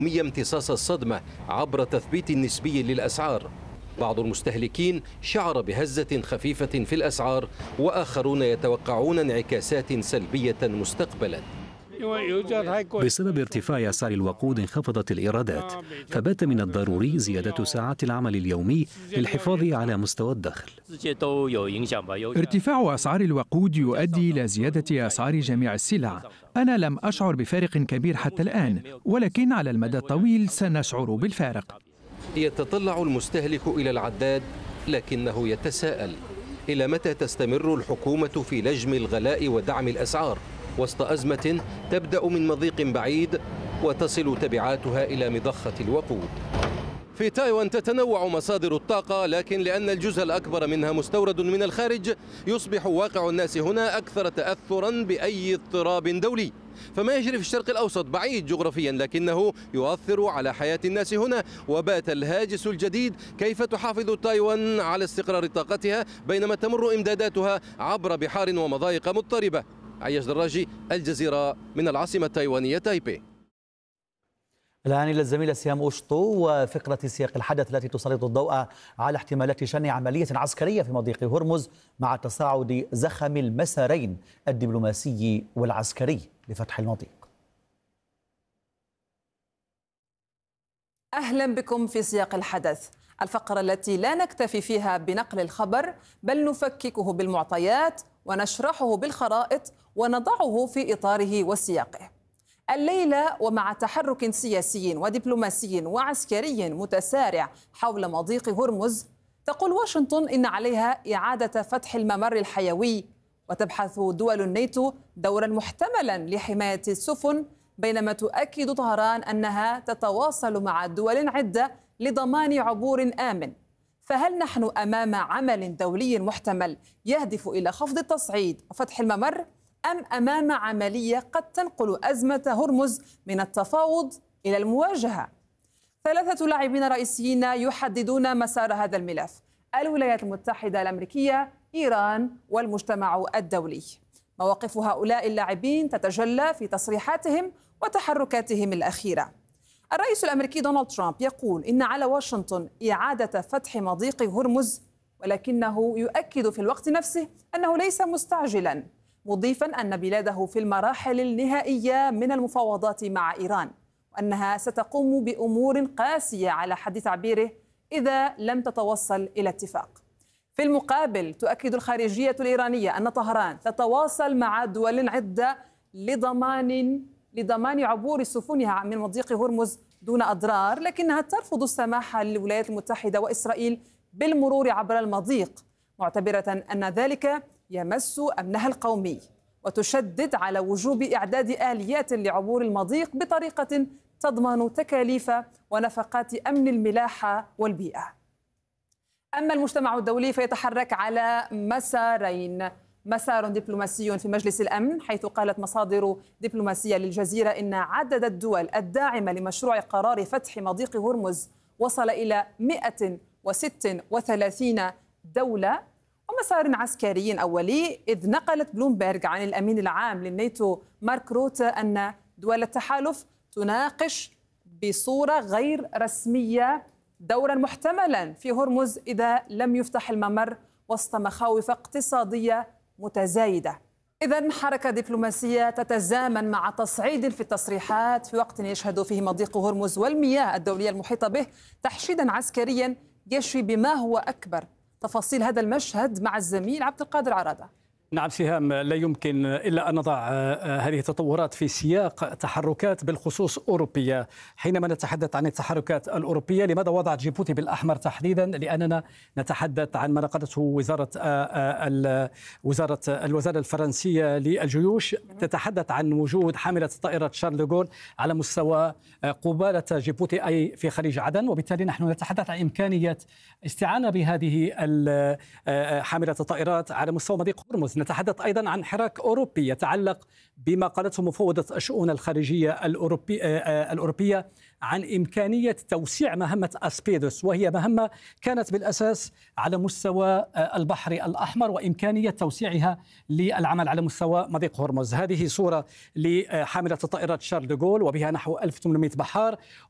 امتصاص الصدمة عبر تثبيت نسبي للأسعار. بعض المستهلكين شعر بهزة خفيفة في الأسعار، وآخرون يتوقعون انعكاسات سلبية مستقبلا. بسبب ارتفاع أسعار الوقود انخفضت الإيرادات، فبات من الضروري زيادة ساعات العمل اليومي للحفاظ على مستوى الدخل. ارتفاع أسعار الوقود يؤدي إلى زيادة أسعار جميع السلع. أنا لم أشعر بفارق كبير حتى الآن، ولكن على المدى الطويل سنشعر بالفارق. يتطلع المستهلك إلى العداد لكنه يتساءل: إلى متى تستمر الحكومة في لجم الغلاء ودعم الأسعار وسط أزمة تبدأ من مضيق بعيد وتصل تبعاتها إلى مضخة الوقود؟ في تايوان تتنوع مصادر الطاقة، لكن لأن الجزء الأكبر منها مستورد من الخارج يصبح واقع الناس هنا أكثر تأثرا بأي اضطراب دولي. فما يجري في الشرق الأوسط بعيد جغرافيا، لكنه يؤثر على حياة الناس هنا. وبات الهاجس الجديد: كيف تحافظ تايوان على استقرار طاقتها بينما تمر إمداداتها عبر بحار ومضايق مضطربة؟ عياش دراجي، الجزيرة، من العاصمة التايوانية تايبي. الآن إلى الزميلة سهام أوشطو وفقرة سياق الحدث التي تسلط الضوء على احتمالات شن عملية عسكرية في مضيق هرمز مع تصاعد زخم المسارين الدبلوماسي والعسكري لفتح المضيق. أهلا بكم في سياق الحدث، الفقرة التي لا نكتفي فيها بنقل الخبر بل نفككه بالمعطيات ونشرحه بالخرائط ونضعه في إطاره وسياقه. الليلة ومع تحرك سياسي ودبلوماسي وعسكري متسارع حول مضيق هرمز، تقول واشنطن إن عليها إعادة فتح الممر الحيوي، وتبحث دول الناتو دورا محتملا لحماية السفن، بينما تؤكد طهران أنها تتواصل مع دول عدة لضمان عبور آمن. فهل نحن أمام عمل دولي محتمل يهدف إلى خفض التصعيد وفتح الممر، أم أمام عملية قد تنقل أزمة هرمز من التفاوض إلى المواجهة؟ ثلاثة لاعبين رئيسيين يحددون مسار هذا الملف: الولايات المتحدة الأمريكية، إيران، والمجتمع الدولي. مواقف هؤلاء اللاعبين تتجلى في تصريحاتهم وتحركاتهم الأخيرة. الرئيس الأمريكي دونالد ترامب يقول إن على واشنطن إعادة فتح مضيق هرمز، ولكنه يؤكد في الوقت نفسه أنه ليس مستعجلا، مضيفا أن بلاده في المراحل النهائية من المفاوضات مع إيران، وأنها ستقوم بأمور قاسية على حد تعبيره إذا لم تتوصل إلى اتفاق. في المقابل تؤكد الخارجية الإيرانية أن طهران تتواصل مع دول عدة لضمان عبور سفنها من مضيق هرمز دون أضرار، لكنها ترفض السماح للولايات المتحدة وإسرائيل بالمرور عبر المضيق، معتبرة أن ذلك يمس أمنها القومي، وتشدد على وجوب إعداد آليات لعبور المضيق بطريقة تضمن تكاليف ونفقات أمن الملاحة والبيئة. أما المجتمع الدولي فيتحرك على مسارين: مسار دبلوماسي في مجلس الأمن، حيث قالت مصادر دبلوماسية للجزيرة إن عدد الدول الداعمة لمشروع قرار فتح مضيق هرمز وصل إلى 136 دولة، ومسار عسكري أولي، إذ نقلت بلومبرغ عن الأمين العام للناتو مارك روتا أن دول التحالف تناقش بصورة غير رسمية دورا محتملا في هرمز إذا لم يفتح الممر وسط مخاوف اقتصادية متزايدة. إذن حركة دبلوماسية تتزامن مع تصعيد في التصريحات في وقت يشهد فيه مضيق هرمز والمياه الدولية المحيطة به تحشيدا عسكريا يشفي بما هو أكبر. تفاصيل هذا المشهد مع الزميل عبد القادر عرادة. نعم سهام، لا يمكن إلا أن نضع هذه التطورات في سياق تحركات بالخصوص أوروبية. حينما نتحدث عن التحركات الأوروبية، لماذا وضعت جيبوتي بالأحمر تحديدا؟ لأننا نتحدث عن ما نقلته الوزارة الفرنسية للجيوش، تتحدث عن وجود حاملة طائرة شارل دوغول على مستوى قبالة جيبوتي أي في خليج عدن، وبالتالي نحن نتحدث عن إمكانية استعانة بهذه حاملة الطائرات على مستوى مضيق هرمز. نتحدث أيضا عن حراك أوروبي يتعلق بما قالته مفوضة الشؤون الخارجية الأوروبية عن إمكانية توسيع مهمة أسبيدوس، وهي مهمة كانت بالأساس على مستوى البحر الأحمر، وإمكانية توسيعها للعمل على مستوى مضيق هرمز. هذه صورة لحاملة الطائرات شارل دوغول وبها نحو 1800 بحار،